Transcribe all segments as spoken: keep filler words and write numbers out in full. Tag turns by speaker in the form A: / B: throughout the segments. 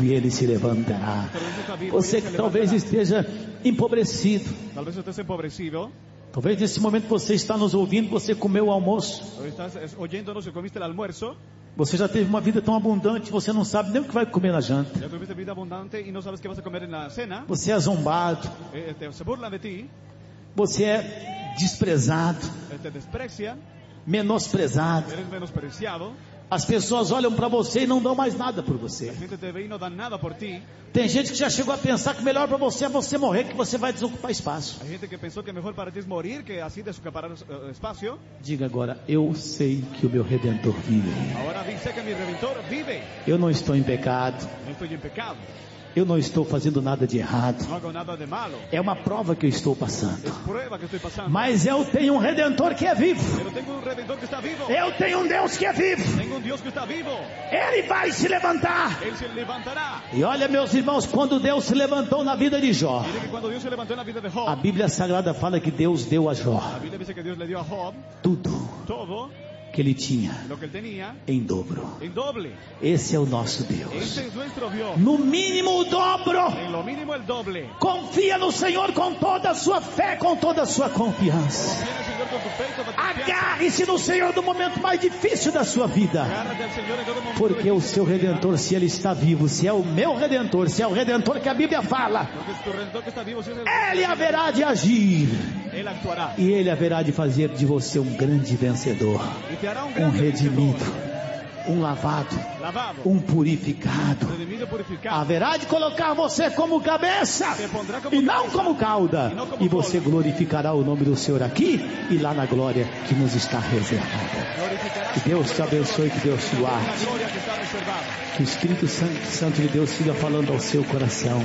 A: e Ele se levantará. Você que talvez esteja empobrecido,
B: Tal vez estés empobrecido.
A: talvez nesse momento você está nos ouvindo, você comeu o almoço,
B: Hoy estás oyéndonos y comiste el almuerzo.
A: você já teve uma vida tão abundante, você não sabe nem o que vai comer na janta,
B: Ya tuviste vida abundante y no sabes qué vas a comer en la cena.
A: você é zombado,
B: Eh, te- se burlan de ti.
A: você é desprezado,
B: eh, Te desprecian.
A: menosprezado.
B: Eres menospreciado.
A: As pessoas olham para você e não dão mais nada por você.
B: La gente te ve y no dan nada por ti.
A: Tem gente que já chegou a pensar que melhor para você é você morrer, que você vai desocupar espaço.
B: Hay gente que pensó que mejor para ti es morir que así desacaparar eh, espacio.
A: Diga agora, eu sei que o meu Redentor vive.
B: Ahora dice que mi Redentor vive.
A: Eu não estou em pecado,
B: No estoy en pecado.
A: eu não estou fazendo nada de errado.
B: No hago nada de malo.
A: É uma prova que eu estou passando.
B: Es prueba que estoy pasando.
A: Mas eu tenho um Redentor que é vivo.
B: Pero tengo un Redentor que está vivo.
A: Eu tenho um Deus que é vivo.
B: Tengo un Dios que está vivo.
A: Ele vai se levantar.
B: Él se levantará.
A: E olha, meus irmãos, quando Deus se levantou na vida de Jó,
B: Mire que cuando Dios se levantó en la vida de Job,
A: a Bíblia Sagrada fala que Deus deu a Jó
B: la Biblia dice que Dios le dio a Job
A: tudo
B: todo
A: que ele tinha
B: lo que él tenía
A: em dobro.
B: en doble.
A: Esse é o nosso Deus.
B: Ese es nuestro Dios.
A: No mínimo o dobro.
B: En lo mínimo el doble.
A: Confia no Senhor com toda a sua fé, com toda a sua confiança.
B: Confía en el Señor con tu fe y toda tu confianza.
A: Agarre-se no Senhor no momento mais difícil da sua vida.
B: Agárrate al Señor en todo momento.
A: Porque o seu Redentor, se Ele está vivo, se é o meu Redentor, se é o Redentor que a Bíblia fala,
B: Porque es tu Redentor que está vivo. Si es el
A: Ele haverá de agir.
B: Él actuará.
A: E Ele haverá de fazer de você um grande vencedor,
B: Y te hará un
A: um
B: gran
A: redimido,
B: vencedor,
A: um lavado,
B: lavado,
A: um purificado.
B: redimido, purificado.
A: Haverá de colocar você como cabeça
B: Te pondrá como
A: e não
B: cabeça,
A: como cauda.
B: e não como
A: E você
B: cauda.
A: glorificará o nome do Senhor aqui e lá na glória que nos está reservada.
B: Glorificarás
A: Que Deus te abençoe, que Deus te
B: la
A: guarde.
B: gloria que está reservada.
A: Que o Espírito Santo, Santo de Deus siga falando ao seu coração,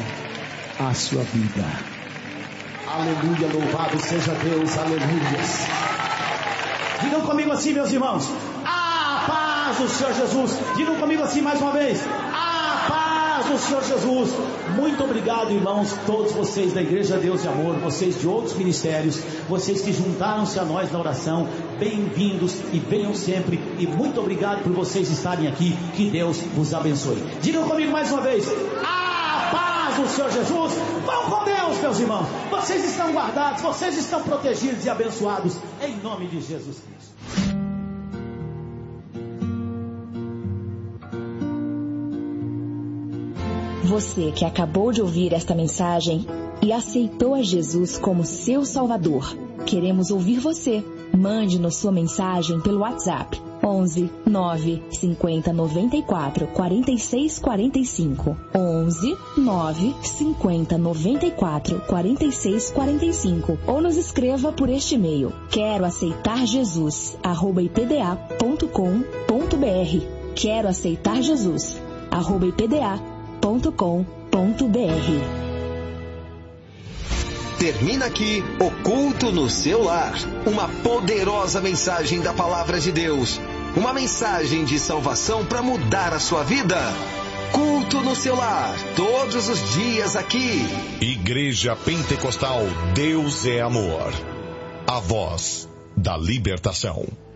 A: à sua vida. Aleluia, louvado seja Deus, aleluia. Digam comigo assim, meus irmãos: a paz do Senhor Jesus. Digam comigo assim mais uma vez: a paz do Senhor Jesus. Muito obrigado, irmãos, todos vocês da Igreja Deus de Amor, vocês de outros ministérios, vocês que juntaram-se a nós na oração. Bem-vindos e venham sempre. E muito obrigado por vocês estarem aqui. Que Deus vos abençoe. Digam comigo mais uma vez: a paz do Senhor Jesus. Vão com Deus, meus irmãos. Vocês estão guardados, vocês estão protegidos e abençoados em nome de Jesus Cristo.
C: Você que acabou de ouvir esta mensagem e aceitou a Jesus como seu Salvador, queremos ouvir você. Mande-nos sua mensagem pelo WhatsApp onze, nove, cinquenta, noventa e quatro, quarenta e seis, quarenta e cinco. onze, nove, cinquenta, noventa e quatro, quarenta e seis, quarenta e cinco. Ou nos escreva por este e-mail: quero aceitar Jesus, arroba ipda ponto com ponto br. Quero aceitar Jesus, arroba ipda ponto com ponto br.
D: Termina aqui o Culto no Seu Lar. Uma poderosa mensagem da Palavra de Deus. Uma mensagem de salvação para mudar a sua vida. Culto no Seu Lar. Todos os dias aqui.
E: Igreja Pentecostal Deus é Amor. A voz da libertação.